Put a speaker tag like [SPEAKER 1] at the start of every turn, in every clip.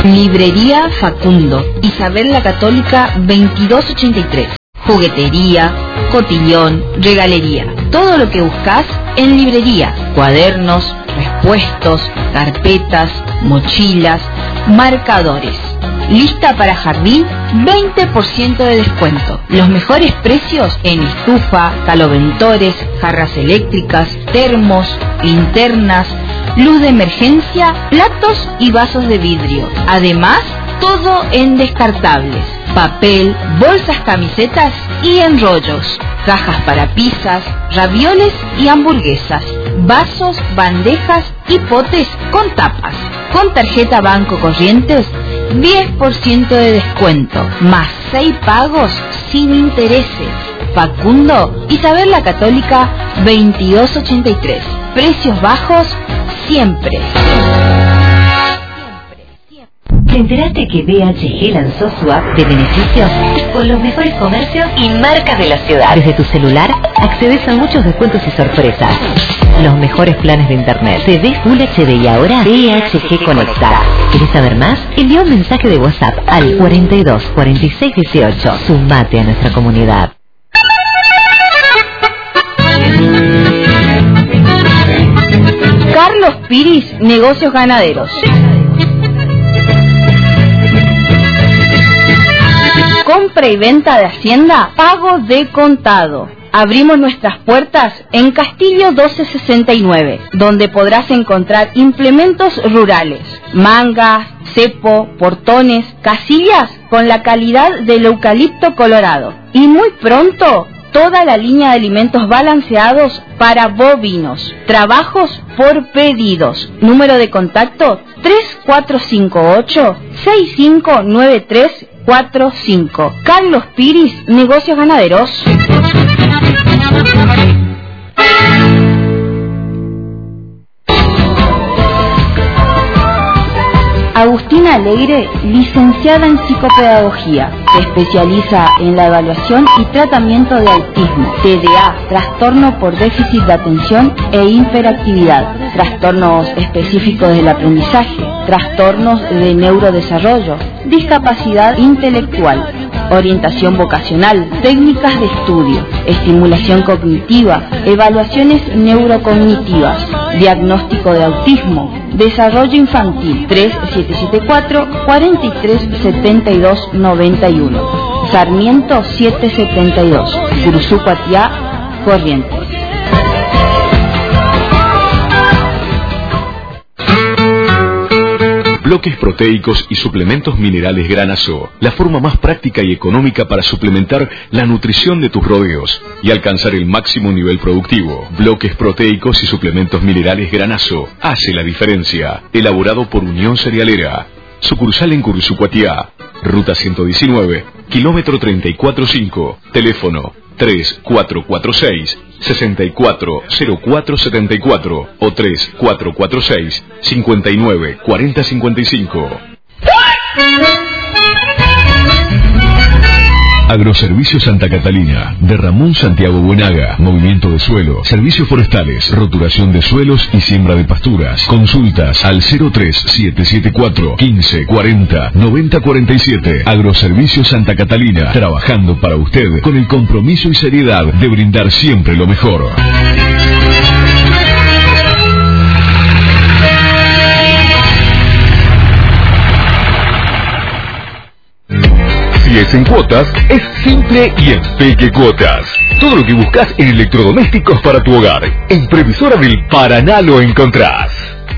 [SPEAKER 1] Librería Facundo, Isabel la Católica 2283. Juguetería, cotillón, regalería. Todo lo que buscas en librería. Cuadernos, respuestos, carpetas, mochilas, marcadores. Lista para jardín, 20% de descuento. Los mejores precios en estufa, caloventores, jarras eléctricas, termos, linternas, luz de emergencia, platos y vasos de vidrio. Además, todo en descartables. Papel, bolsas, camisetas y enrollos. Cajas para pizzas, ravioles y hamburguesas. Vasos, bandejas y potes con tapas. Con tarjeta Banco Corrientes, 10% de descuento, más 6 pagos sin intereses. Facundo, Isabel la Católica 2283. Precios bajos siempre.
[SPEAKER 2] ¿Te enteraste que BHG lanzó su app de beneficios con los mejores comercios y marcas de la ciudad? Desde tu celular accedes a muchos descuentos y sorpresas. Los mejores planes de internet, TV Full HD y ahora BHG Conecta. ¿Querés saber más? Envía un mensaje de WhatsApp al 42 46 18. Sumate a nuestra comunidad.
[SPEAKER 1] Carlos Piris, Negocios Ganaderos. Compra y venta de hacienda, pago de contado. Abrimos nuestras puertas en Castillo 1269, donde podrás encontrar implementos rurales, mangas, cepo, portones, casillas con la calidad del eucalipto colorado. Y muy pronto, toda la línea de alimentos balanceados para bovinos. Trabajos por pedidos. Número de contacto 3458-659345. Carlos Piris, Negocios Ganaderos. Agustina Alegre, licenciada en psicopedagogía, se especializa en la evaluación y tratamiento de autismo, TDA, trastorno por déficit de atención e hiperactividad, trastornos específicos del aprendizaje, trastornos de neurodesarrollo, discapacidad intelectual, orientación vocacional, técnicas de estudio, estimulación cognitiva, evaluaciones neurocognitivas, diagnóstico de autismo, desarrollo infantil 3774-437291, Sarmiento 772, Curuzú-Patiá, Corrientes.
[SPEAKER 3] Bloques proteicos y suplementos minerales Granazo, la forma más práctica y económica para suplementar la nutrición de tus rodeos y alcanzar el máximo nivel productivo. Bloques proteicos y suplementos minerales Granazo hace la diferencia. Elaborado por Unión Cerealera. Sucursal en Curuzú-Patiá, Ruta 119, kilómetro 34.5, teléfono 3446-640474 o 3446-594055. Agroservicios Santa Catalina, de Ramón Santiago Buenaga, movimiento de suelo, servicios forestales, roturación de suelos y siembra de pasturas. Consultas al 03774 1540 9047. Agroservicios Santa Catalina, trabajando para usted con el compromiso y seriedad de brindar siempre lo mejor. Si es en cuotas, es simple y en Peque Cuotas. Todo lo que buscas en electrodomésticos para tu hogar. En Previsora del Paraná lo encontrás.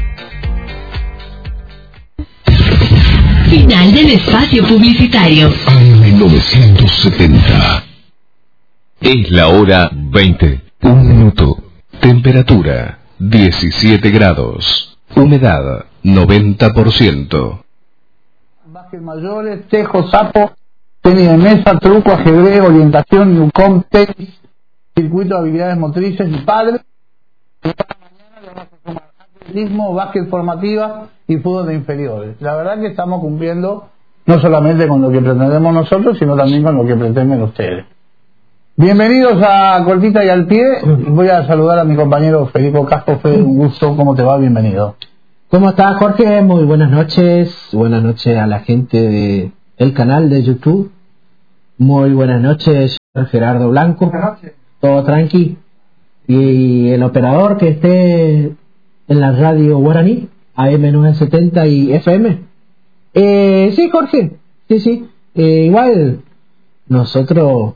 [SPEAKER 2] Final del espacio publicitario.
[SPEAKER 3] Año 1970. Es la hora 20. 1 minuto. Temperatura 17 grados. Humedad 90%.
[SPEAKER 4] Básquet mayores, tejo, sapo, tenis de mesa, truco, ajedrez, orientación, newcom, tenis, circuito de habilidades motrices y padres. Mañana le vamos a sumar atletismo, básquet formativa y fútbol de inferiores. La verdad que estamos cumpliendo no solamente con lo que pretendemos nosotros, sino también con lo que pretenden ustedes. Bienvenidos a Cortita y al Pie. Voy a saludar a mi compañero Federico Castro. Fede, un gusto, ¿cómo te va? Bienvenido.
[SPEAKER 5] ¿Cómo está, Jorge? Muy buenas noches. Buenas noches a la gente del canal de YouTube. Muy buenas noches, Gerardo Blanco.
[SPEAKER 4] Buenas noches.
[SPEAKER 5] Todo tranqui. Y el operador que esté en la radio Guaraní, AM970 y FM. Sí, Jorge. Sí. Igual nosotros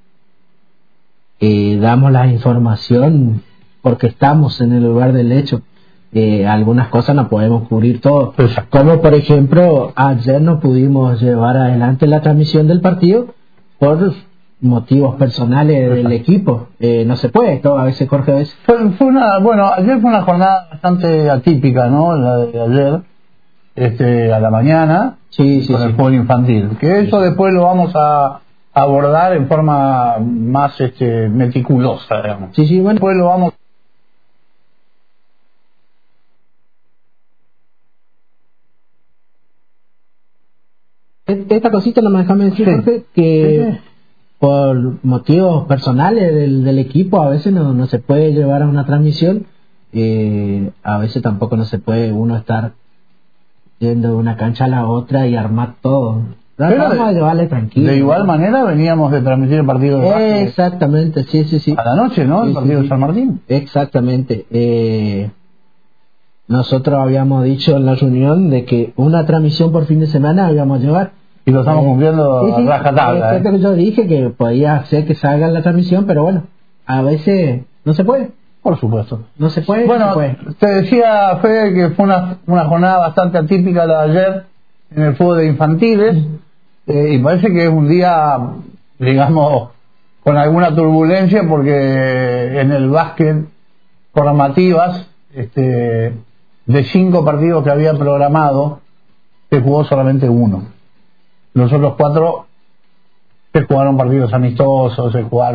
[SPEAKER 5] damos la información porque estamos en el lugar del hecho. Algunas cosas no podemos cubrir todo, como por ejemplo ayer no pudimos llevar adelante la transmisión del partido por motivos personales del equipo. No se puede todo a veces, Jorge, a veces.
[SPEAKER 4] Ayer fue una jornada bastante atípica, ¿no? La de ayer, a la mañana, con el fútbol infantil, que eso después lo vamos a abordar en forma más meticulosa, digamos.
[SPEAKER 5] Bueno.
[SPEAKER 4] Después lo vamos.
[SPEAKER 5] Esta cosita no me déjame decir, Jorge, que por motivos personales del equipo a veces no se puede llevar a una transmisión. A veces tampoco no se puede uno estar yendo de una cancha a la otra y armar todo. Vamos a llevarle tranquilo.
[SPEAKER 4] De igual manera veníamos de transmitir el partido de básquet.
[SPEAKER 5] Exactamente, sí.
[SPEAKER 4] A la noche, ¿no? El partido de San Martín.
[SPEAKER 5] Exactamente. Nosotros habíamos dicho en la reunión de que una transmisión por fin de semana íbamos a llevar.
[SPEAKER 4] Y lo estamos cumpliendo a rajatabla.
[SPEAKER 5] Yo dije que podía hacer que salga la transmisión, pero bueno, a veces no se puede.
[SPEAKER 4] Por supuesto.
[SPEAKER 5] No se puede.
[SPEAKER 4] Bueno, te decía, Fede, que fue una jornada bastante atípica la de ayer en el fútbol de infantiles. Y parece que es un día, digamos, con alguna turbulencia, porque en el básquet, formativas, de 5 partidos que había programado, se jugó solamente 1. Los otros 4 se jugaron partidos amistosos,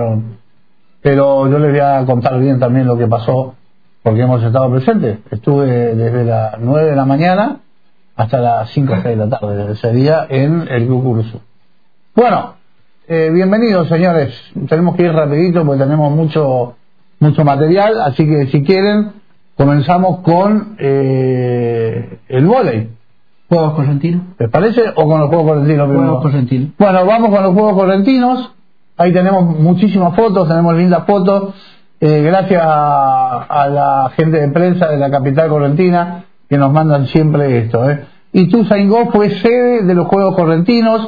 [SPEAKER 4] pero yo les voy a contar bien también lo que pasó, porque hemos estado presentes. Estuve desde las 9 de la mañana hasta las 5 o 6 de la tarde ese día en el Club Curso. Bueno, bienvenidos, señores. Tenemos que ir rapidito porque tenemos mucho material, así que si quieren comenzamos con el vóley.
[SPEAKER 5] ¿Juegos correntinos?
[SPEAKER 4] ¿Les parece? ¿O con los juegos correntinos primero?
[SPEAKER 5] Juegos correntinos.
[SPEAKER 4] Bueno, vamos con los juegos correntinos. Ahí tenemos muchísimas fotos, tenemos lindas fotos. Gracias a la gente de prensa de la capital correntina que nos mandan siempre esto. Ituzaingó fue sede de los Juegos Correntinos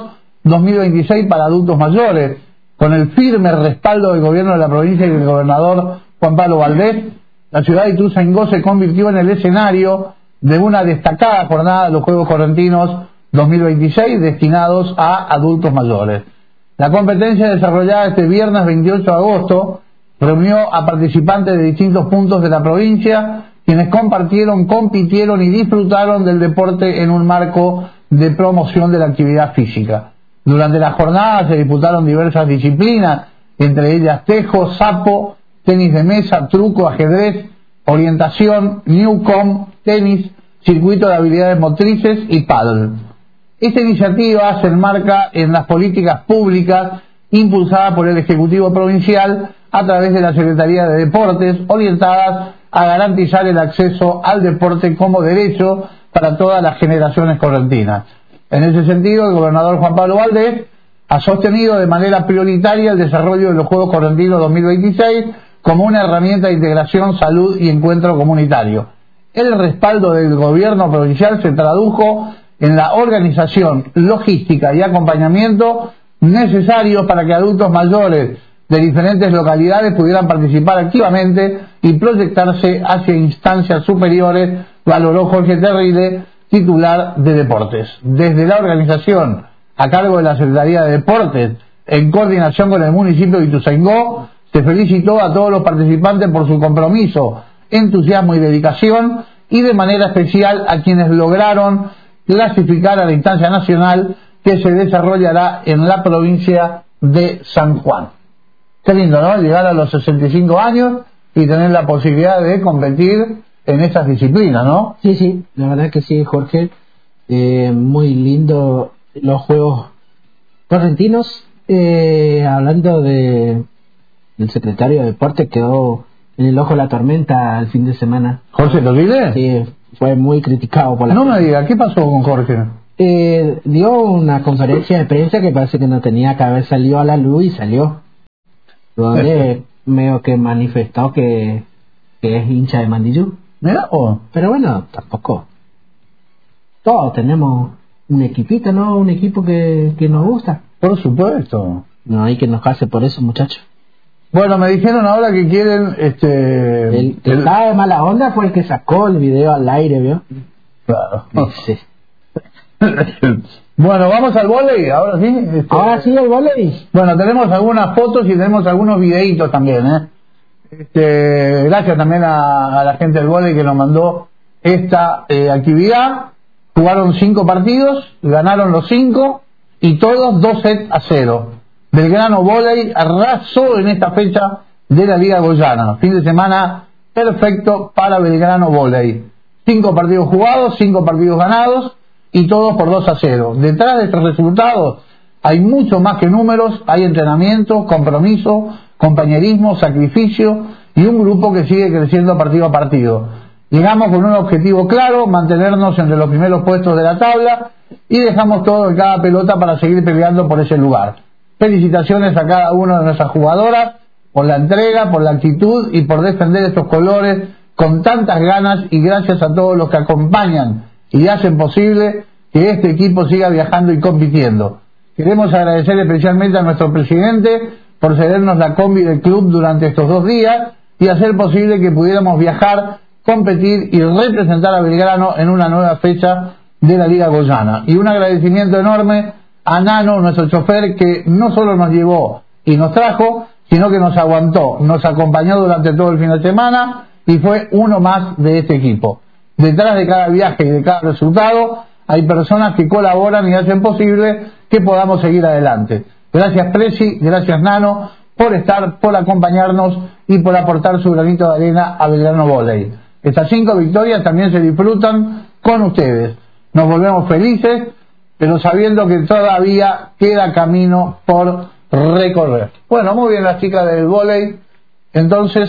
[SPEAKER 4] 2026 para adultos mayores, con el firme respaldo del gobierno de la provincia y del gobernador Juan Pablo Valdés. La ciudad de Ituzaingó se convirtió en el escenario de una destacada jornada de los Juegos Correntinos 2026 destinados a adultos mayores. La competencia desarrollada este viernes 28 de agosto reunió a participantes de distintos puntos de la provincia, quienes compartieron, compitieron y disfrutaron del deporte en un marco de promoción de la actividad física. Durante la jornada se disputaron diversas disciplinas, entre ellas tejo, sapo, tenis de mesa, truco, ajedrez, orientación, newcom, tenis, circuito de habilidades motrices y pádel. Esta iniciativa se enmarca en las políticas públicas impulsadas por el Ejecutivo Provincial a través de la Secretaría de Deportes, orientadas a garantizar el acceso al deporte como derecho para todas las generaciones correntinas. En ese sentido, el gobernador Juan Pablo Valdés ha sostenido de manera prioritaria el desarrollo de los Juegos Correntinos 2026 como una herramienta de integración, salud y encuentro comunitario. El respaldo del gobierno provincial se tradujo en la organización, logística y acompañamiento necesarios para que adultos mayores de diferentes localidades pudieran participar activamente y proyectarse hacia instancias superiores, valoró Jorge Terrile, titular de Deportes. Desde la organización a cargo de la Secretaría de Deportes, en coordinación con el municipio de Ituzaingó, se felicitó a todos los participantes por su compromiso, entusiasmo y dedicación, y de manera especial a quienes lograron clasificar a la instancia nacional que se desarrollará en la provincia de San Juan. Qué lindo, ¿no? Llegar a los 65 años y tener la posibilidad de competir en estas disciplinas, ¿no?
[SPEAKER 5] Sí, la verdad que sí, Jorge. Muy lindo los Juegos Correntinos. Hablando del secretario de Deporte, quedó en el ojo de la tormenta el fin de semana.
[SPEAKER 4] ¿Jorge Terrile?
[SPEAKER 5] Sí, fue muy criticado por la
[SPEAKER 4] No me diga, ¿qué pasó con Jorge?
[SPEAKER 5] Dio una conferencia de prensa que parece que no tenía que haber salido a la luz y salió, donde medio que manifestó que es hincha de Mandillú.
[SPEAKER 4] Mira,
[SPEAKER 5] pero bueno, tampoco todos tenemos un equipito, ¿no? Un equipo que nos gusta.
[SPEAKER 4] Por supuesto.
[SPEAKER 5] No hay que enojarse por eso, muchachos.
[SPEAKER 4] Bueno, me dijeron ahora que quieren
[SPEAKER 5] el que estaba de mala onda fue el que sacó el video al aire, ¿vio?
[SPEAKER 4] Claro.
[SPEAKER 5] Sí.
[SPEAKER 4] Bueno, vamos al vóley, ahora sí.
[SPEAKER 5] Ahora sí, el vóley.
[SPEAKER 4] Bueno, tenemos algunas fotos y tenemos algunos videitos también, gracias también a la gente del vóley que nos mandó esta actividad. Jugaron 5 partidos, ganaron los 5 y todos 2-0. Belgrano Vóley arrasó en esta fecha de la Liga Goyana. Fin de semana perfecto para Belgrano Vóley. 5 partidos jugados, 5 partidos ganados y todos por 2-0. Detrás de estos resultados hay mucho más que números, hay entrenamiento, compromiso, compañerismo, sacrificio y un grupo que sigue creciendo partido a partido. Llegamos con un objetivo claro, mantenernos entre los primeros puestos de la tabla y dejamos todo en cada pelota para seguir peleando por ese lugar. Felicitaciones a cada una de nuestras jugadoras por la entrega, por la actitud y por defender estos colores con tantas ganas, y gracias a todos los que acompañan y hacen posible que este equipo siga viajando y compitiendo. Queremos agradecer especialmente a nuestro presidente por cedernos la combi del club durante estos 2 días y hacer posible que pudiéramos viajar, competir y representar a Belgrano en una nueva fecha de la Liga Goyana. Y un agradecimiento enorme a Nano, nuestro chofer, que no solo nos llevó y nos trajo, sino que nos aguantó, nos acompañó durante todo el fin de semana y fue uno más de este equipo. Detrás de cada viaje y de cada resultado hay personas que colaboran y hacen posible que podamos seguir adelante. Gracias Presi, gracias Nano por estar, por acompañarnos y por aportar su granito de arena a Belgrano Vóley. Estas 5 victorias también se disfrutan con ustedes. Nos volvemos felices, pero sabiendo que todavía queda camino por recorrer. Bueno, muy bien las chicas del vóley. Entonces,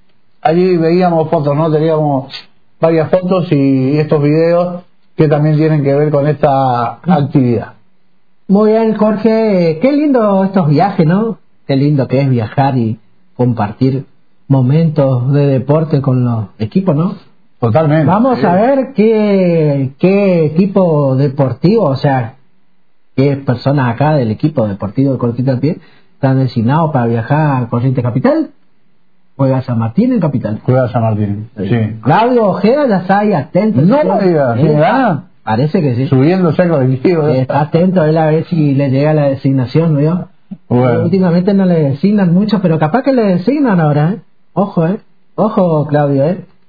[SPEAKER 4] allí veíamos fotos, ¿no? Teníamos varias fotos y estos videos que también tienen que ver con esta actividad.
[SPEAKER 5] Muy bien, Jorge. Qué lindo estos viajes, ¿no? Qué lindo que es viajar y compartir momentos de deporte con los equipos, ¿no?
[SPEAKER 4] Totalmente.
[SPEAKER 5] Vamos a ver qué equipo deportivo, o sea, qué personas acá del equipo deportivo de Corrientes al Pie están designados para viajar a Corrientes Capital. Juega San Martín en Capital.
[SPEAKER 4] Juega San Martín, sí.
[SPEAKER 5] Claudio Ojeda ya está ahí atento.
[SPEAKER 4] No me digas, ¿sí gana?
[SPEAKER 5] Parece que sí.
[SPEAKER 4] Subiéndose al colectivo.
[SPEAKER 5] Está atento él a ver si le llega la designación, ¿no?
[SPEAKER 4] Bueno.
[SPEAKER 5] Últimamente no le designan mucho, pero capaz que le designan ahora, ¿eh? Ojo, Ojo, Claudio,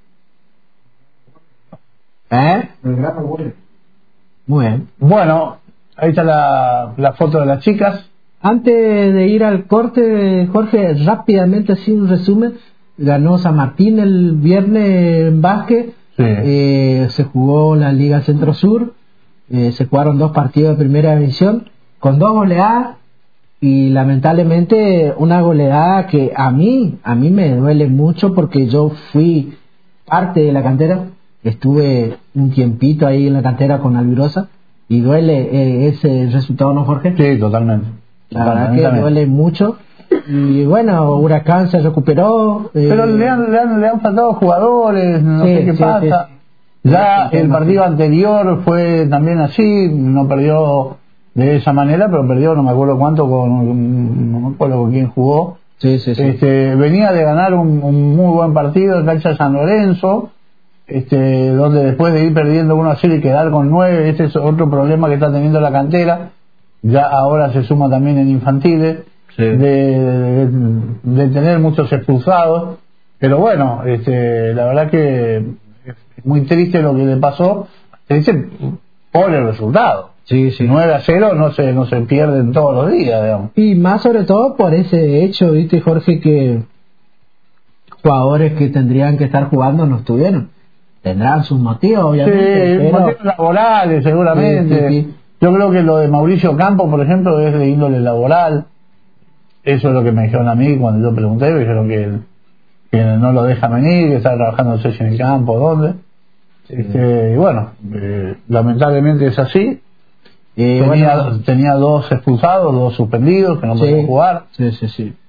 [SPEAKER 5] Muy bien.
[SPEAKER 4] Bueno, ahí está la foto de las chicas.
[SPEAKER 5] Antes de ir al corte, Jorge, rápidamente así un resumen. Ganó San Martín el viernes en básquet.
[SPEAKER 4] Sí.
[SPEAKER 5] Se jugó la Liga Centro Sur. Se jugaron 2 partidos de primera división con 2 goleadas y lamentablemente una goleada que a mí me duele mucho porque yo fui parte de la cantera. Estuve un tiempito ahí en la cantera con Albirosa y duele ese resultado, ¿no, Jorge?
[SPEAKER 4] Sí, totalmente.
[SPEAKER 5] La verdad que duele mucho. Y bueno, Huracán se recuperó.
[SPEAKER 4] Pero le han faltado jugadores, no sé qué pasa. Sí. Ya el partido anterior fue también así, no perdió de esa manera, pero perdió no me acuerdo cuánto, no me acuerdo con quién jugó.
[SPEAKER 5] Sí.
[SPEAKER 4] Venía de ganar un muy buen partido en cancha de San Lorenzo, donde después de ir perdiendo 1-0 y quedar con 9, este es otro problema que está teniendo la cantera. Ya ahora se suma también en infantiles, sí. de tener muchos expulsados, pero bueno, la verdad que es muy triste lo que le pasó, triste por el resultado.
[SPEAKER 5] Sí.
[SPEAKER 4] 9-0 no se pierden todos los días, digamos.
[SPEAKER 5] Y más sobre todo por ese hecho, viste, Jorge, que jugadores que tendrían que estar jugando no estuvieron. Tendrán sus motivos, obviamente.
[SPEAKER 4] Sí,
[SPEAKER 5] pero...
[SPEAKER 4] motivos laborales, seguramente.
[SPEAKER 5] Sí.
[SPEAKER 4] Yo creo que lo de Mauricio Campos, por ejemplo, es de índole laboral. Eso es lo que me dijeron a mí cuando yo pregunté. Me dijeron que no lo deja venir, que está trabajando, no sé si en el campo o dónde. Y bueno, lamentablemente es así. Tenía 2 expulsados, 2 suspendidos que no podían jugar.
[SPEAKER 5] Sí.